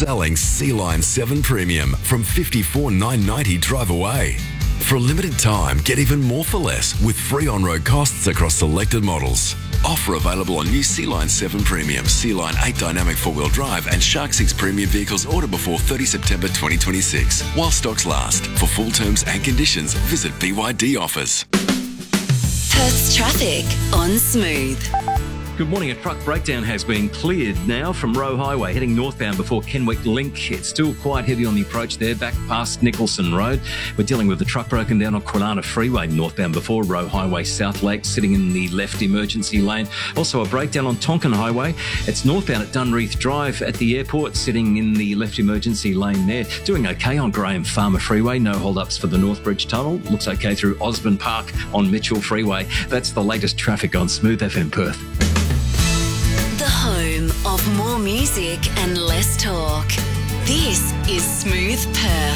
best-selling Sea Line 7 Premium from $54,990 drive away. For a limited time, get even more for less with free on-road costs across selected models. Offer available on new Sea Line 7 Premium, Sea Line 8 Dynamic 4-wheel drive and Shark 6 Premium vehicles ordered before 30 September 2026. While stocks last. For full terms and conditions, visit BYD Offers. Perth's traffic on Smooth. Good morning. A truck breakdown has been cleared now from Roe Highway heading northbound before Kenwick Link. It's still quite heavy on the approach there, back past Nicholson Road. We're dealing with the truck broken down on Kwinana Freeway northbound before Roe Highway South Lake, sitting in the left emergency lane. Also a breakdown on Tonkin Highway. It's northbound at Dunreath Drive at the airport, sitting in the left emergency lane there. Doing okay on Graham Farmer Freeway. No hold-ups for the Northbridge Tunnel. Looks okay through Osborne Park on Mitchell Freeway. That's the latest traffic on Smooth FM Perth. Home of more music and less talk. This is Smooth Perth.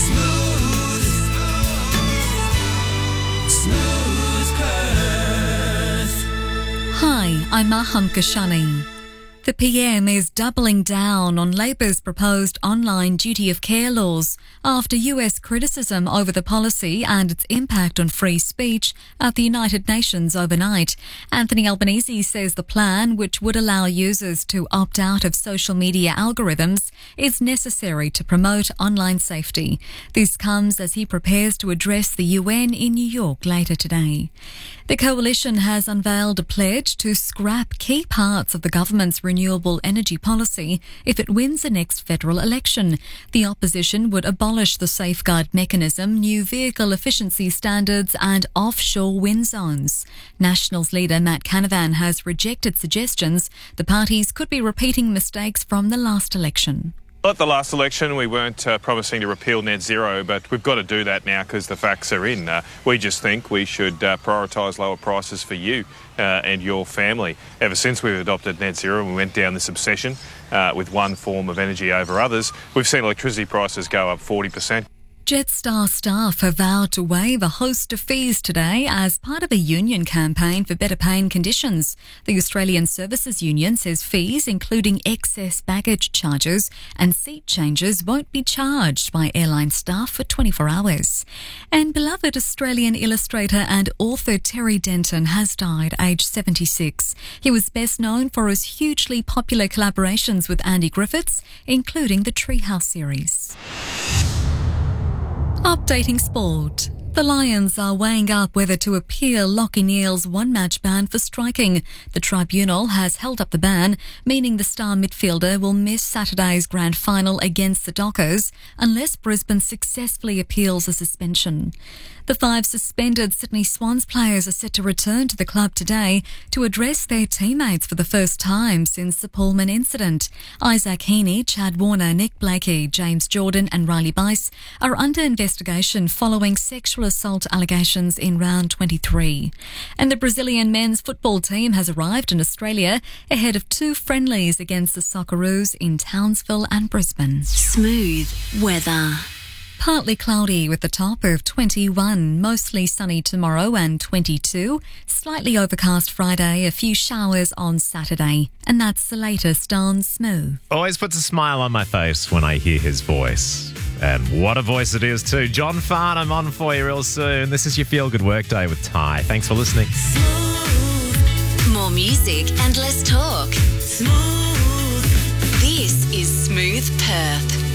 Smooth Perth. Hi, I'm Maham Kashani. The PM is doubling down on Labor's proposed online duty of care laws after US criticism over the policy and its impact on free speech at the United Nations overnight. Anthony Albanese says the plan, which would allow users to opt out of social media algorithms, is necessary to promote online safety. This comes as he prepares to address the UN in New York later today. The coalition has unveiled a pledge to scrap key parts of the government's renewable energy policy if it wins the next federal election. The opposition would abolish the safeguard mechanism, new vehicle efficiency standards and offshore wind zones. Nationals leader Matt Canavan has rejected suggestions the parties could be repeating mistakes from the last election. At the last election, we weren't promising to repeal net zero, but we've got to do that now because the facts are in. We just think we should prioritise lower prices for you and your family. Ever since we've adopted net zero and we went down this obsession with one form of energy over others, we've seen electricity prices go up 40%. Jetstar staff have vowed to waive a host of fees today as part of a union campaign for better paying conditions. The Australian Services Union says fees, including excess baggage charges and seat changes, won't be charged by airline staff for 24 hours. And beloved Australian illustrator and author Terry Denton has died aged 76. He was best known for his hugely popular collaborations with Andy Griffiths, including the Treehouse series. Updating sport. The Lions are weighing up whether to appeal Lachie Neale's one-match ban for striking. The tribunal has held up the ban, meaning the star midfielder will miss Saturday's grand final against the Dockers unless Brisbane successfully appeals the suspension. The 5 suspended Sydney Swans players are set to return to the club today to address their teammates for the first time since the Pullman incident. Isaac Heaney, Chad Warner, Nick Blakey, James Jordan and Riley Bice are under investigation following sexual assault allegations in round 23. And the Brazilian men's football team has arrived in Australia ahead of 2 friendlies against the Socceroos in Townsville and Brisbane. Smooth weather. Partly cloudy with a top of 21, mostly sunny tomorrow and 22, slightly overcast Friday, a few showers on Saturday. And that's the latest on Smooth. Always puts a smile on my face when I hear his voice. And what a voice it is too. John Farnham on for you real soon. This is your Feel Good Workday with Ty. Thanks for listening. Smooth. More music and less talk. Smooth. This is Smooth Perth.